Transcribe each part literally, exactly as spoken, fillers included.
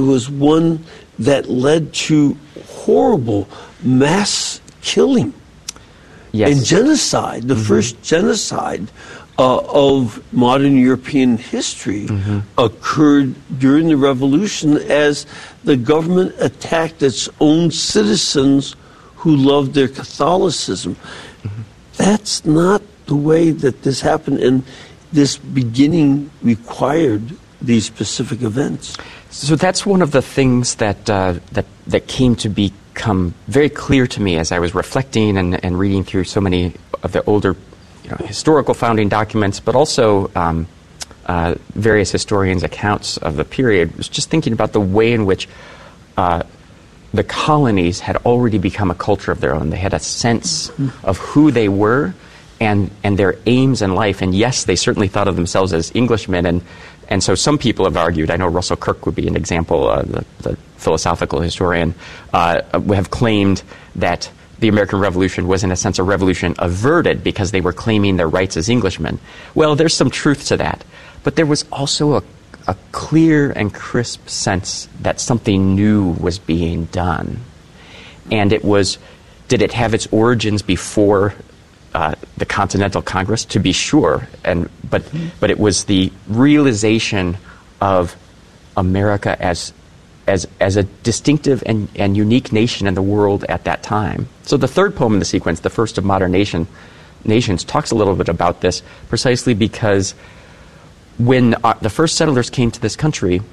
was one that led to horrible mass killing yes. and genocide, the mm-hmm. first genocide uh, of modern European history mm-hmm. occurred during the Revolution as the government attacked its own citizens who loved their Catholicism. Mm-hmm. That's not the way that this happened, and this beginning required these specific events. So that's one of the things that uh, that that came to become very clear to me as I was reflecting and, and reading through so many of the older, you know, historical founding documents, but also um, uh, various historians' accounts of the period. Was just thinking about the way in which uh, the colonies had already become a culture of their own. They had a sense mm-hmm. of who they were and and their aims in life. And yes, they certainly thought of themselves as Englishmen. And and so some people have argued, I know Russell Kirk would be an example, uh, the, the philosophical historian, uh, have claimed that the American Revolution was in a sense a revolution averted because they were claiming their rights as Englishmen. Well, there's some truth to that. But there was also a, a clear and crisp sense that something new was being done. And it was, did it have its origins before Uh, the Continental Congress? To be sure, and but but it was the realization of America as as as a distinctive and, and unique nation in the world at that time. So the third poem in the sequence, the first of Modern Nation Nations, talks a little bit about this precisely because when uh, the first settlers came to this country,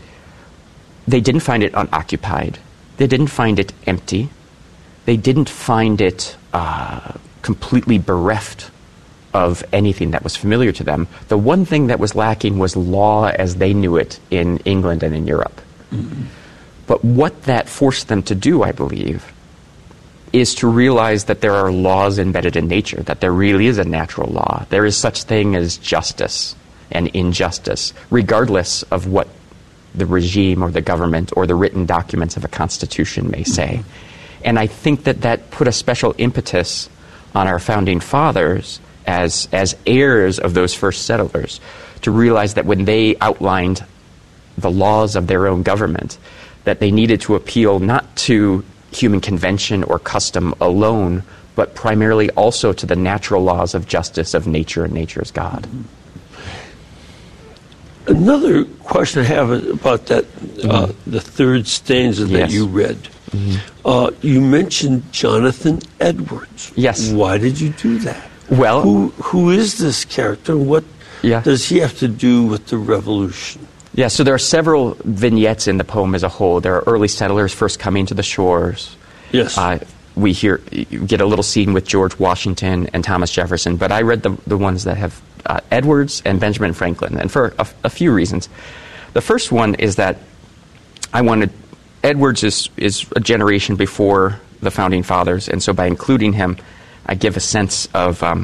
they didn't find it unoccupied. They didn't find it empty. They didn't find it Uh, completely bereft of anything that was familiar to them. The one thing that was lacking was law as they knew it in England and in Europe. Mm-hmm. But what that forced them to do, I believe, is to realize that there are laws embedded in nature, that there really is a natural law. There is such thing as justice and injustice, regardless of what the regime or the government or the written documents of a constitution may say. Mm-hmm. And I think that that put a special impetus on our founding fathers as as heirs of those first settlers to realize that when they outlined the laws of their own government, that they needed to appeal not to human convention or custom alone, but primarily also to the natural laws of justice of nature and nature's God. Another question I have about that, uh, mm-hmm. the third stanza that yes. you read. Mm-hmm. Uh, you mentioned Jonathan Edwards. Yes. Why did you do that? Well, who who is this character? What yeah. does he have to do with the Revolution? Yeah, so there are several vignettes in the poem as a whole. There are early settlers first coming to the shores. Yes. Uh, we hear you get a little scene with George Washington and Thomas Jefferson, but I read the the ones that have uh, Edwards and Benjamin Franklin, and for a, a few reasons. The first one is that I wanted. Edwards is, is a generation before the Founding Fathers, and so by including him, I give a sense of um,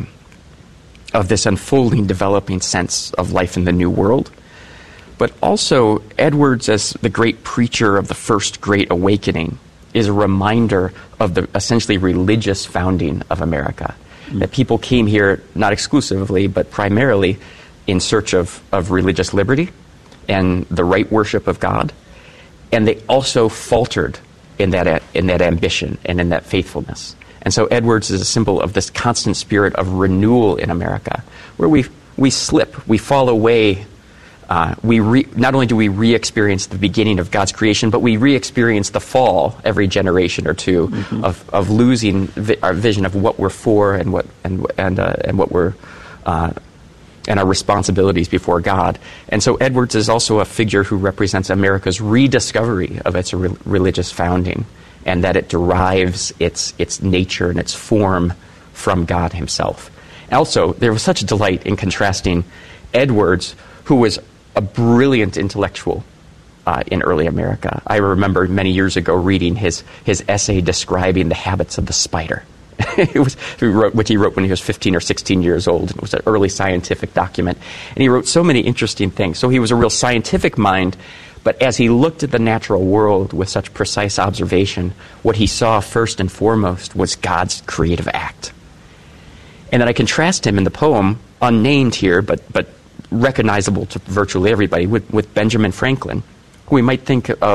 of this unfolding, developing sense of life in the New World. But also, Edwards, as the great preacher of the first Great Awakening, is a reminder of the essentially religious founding of America. Mm. That people came here not exclusively, but primarily in search of, of religious liberty and the right worship of God. And they also faltered in that in that ambition and in that faithfulness. And so Edwards is a symbol of this constant spirit of renewal in America, where we we slip, we fall away. Uh, we re, not only do we re-experience the beginning of God's creation, but we re-experience the fall every generation or two mm-hmm. of of losing vi- our vision of what we're for and what and and uh, and what we're. Uh, and our responsibilities before God. And so Edwards is also a figure who represents America's rediscovery of its re- religious founding, and that it derives its its nature and its form from God himself. Also, there was such a delight in contrasting Edwards, who was a brilliant intellectual uh, in early America. I remember many years ago reading his, his essay describing the habits of the spider. It was he wrote, which he wrote when he was fifteen or sixteen years old. It was an early scientific document. And he wrote so many interesting things. So he was a real scientific mind, but as he looked at the natural world with such precise observation, what he saw first and foremost was God's creative act. And then I contrast him in the poem, unnamed here, but, but recognizable to virtually everybody, with, with Benjamin Franklin, who we might think of